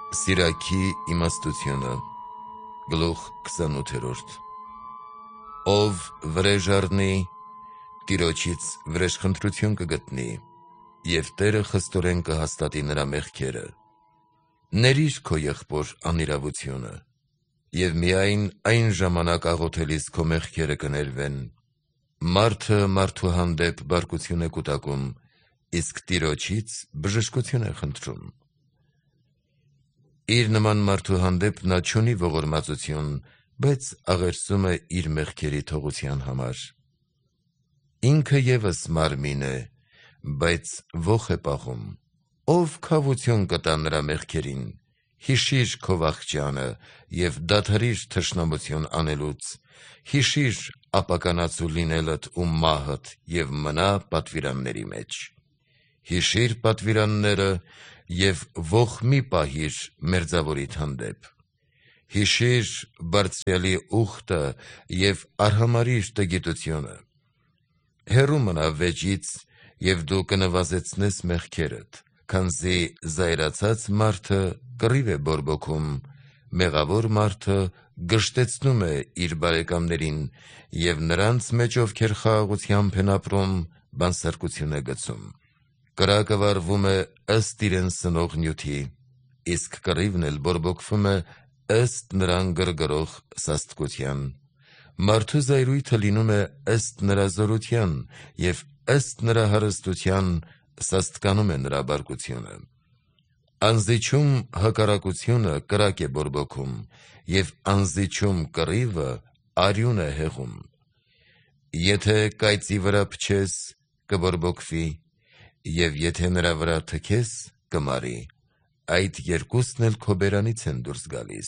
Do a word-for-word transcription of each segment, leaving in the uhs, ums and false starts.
Սիրակի իմաստությունը Գլուխ քսանութերորդ Ով վրեժ առնի, Տիրոջից վրեժխնդրություն կգտնի, և Տերը խստորեն կհաստատի նրա մեղքերը։ Ներիր քո եղբոր անիրավությունը, և միայն այն ժամանակ աղոթելիս քո մեղքերը կներվեն։ Մարդը մարդու հանդեպ բարկություն է կուտակում, իսկ Տիրոջից բժշկություն է խնդրում։ Իր նման մարդու հանդեպ նա չունի ողորմածություն, բայց աղերսում է իր մեղքերի թողության համար։ Ինքը ևս մարմին է, բայց ոխ է պահում։ Ով քավություն կտա նրա մեղքերին, հիշիր քո վախճանը և դադարիր թշնամություն անելուց, հիշիր ապականացու լինելդ ու մահդ և մնա պատվիրանների մեջ։ Հիշիր պատվիրանները և ոխ մի պահիր մերձավորիդ հանդեպ։ Հիշիր Բարձրյալի ուխտը և արհամարհիր տգիտությունը։ Հեռու մնա վեճից և դու կնվազեցնես մեղքերդ, քանզի զայրացած մարդը կռիվ է բորբոքում, մեղավոր մարդը գժտեցնում է իր բարեկամներին և նրանց մեջ, ովքեր խաղաղությամբ են ապրում, բանսարկություն է գցում։ Կրակը վառվում է ըստ իրեն սնող նյութի, իսկ կռիվն էլ բորբոքվում է ըստ նրան գրգռող սաստկության։ Մարդու զայրույթը լինում է ըստ նրա զորության, և ըստ նրա հարստության սաստկանում է նրա բարկությունը։ Անզիջում հակառակությունը կրակ է բորբոքում, և անզիջում կռիվը արյուն է հեղում։ Եթե կայծի վրա փչես, կբորբոքվի, և եթե նրա վրա թքես, կմարի, այդ երկուսն էլ քո բերանից են դուրս գալիս։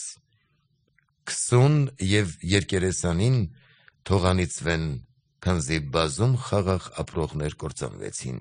Քսուն և երկերեսանին թող անիծվեն, քանզի բազում խաղաղ ապրողներ կործանվեցին։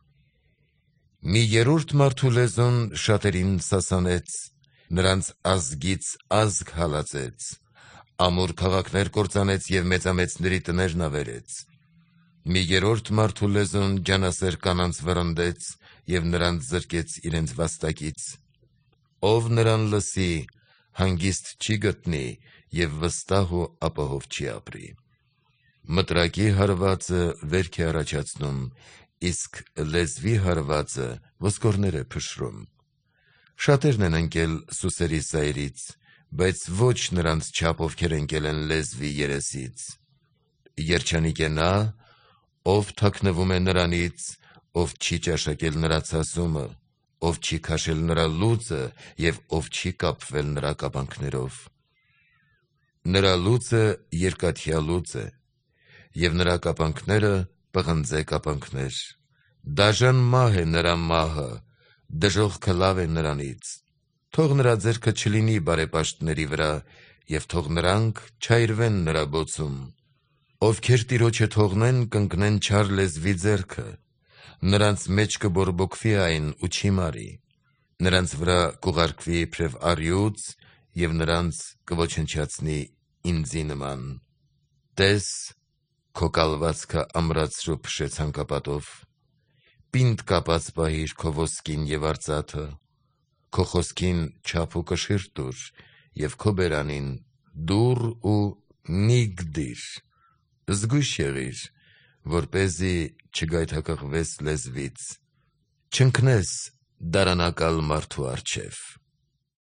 Մի երրորդ մարդու լեզուն շատերին սասանեց, նրանց ազգից ազգ հալածեց, ամուր քաղաքներ կործանեց և մեծամեծների տներն ավերեց։ Մի երրորդ մարդու լեզուն ջանասեր կանանց վռնդեց և նրանց զրկեց իրենց վաստակից։ Ով նրան լսի, հանգիստ չի գտնի և վստահ ու ապահով չի ապրի։ Մտրակի հարվածը վերք է առաջացնում, իսկ լեզվի հարվածը ոսկորներ է փշրում։ Շատերն են ընկել սուսերի սայրից, բայց ոչ նրանց չափ, ովքեր ընկել են լեզվի երեսից։ Երջանիկ է նա, ով թաքնվում է նրանից, ով չի ճաշակել նրա ցասումը, ով չի քաշել նրա լուծը և ով չի կապվել նրա կապանքներով։ Նրա լուծը երկաթյա լուծ է, և նրա կապանքները պղնձե կապանքներ։ Դաժան մահ է նրա մահը, դժոխքը լավ է նրանից։ Թող նրա ձեռքը չլինի բարեպաշտների վրա, և թող նրանք չայրվեն նրա բոցում։ Ովքեր Տիրոջը թողնեն, կընկնեն չար լեզվի ձեռքը, նրանց մեջ կբորբոքվի այն ու չի մարի։ Նրանց վրա կուղարկվի իբրև առյուծ և նրանց կոչնչացնի ինձի նման։ Տես, քո կալվածքը ամրացրու փշե ցանկապատով։ Պինդ կապած պահիր քո ոսկին և արծաթը։ Քո խոսքին չափ ու կշիռ տուր և քո բերանին դուռ ու նիգդիր։ Զգույշ եղիր, որպեսզի չգայթակղվես լեզվից, չընկնես դարանակալ մարդու առջև։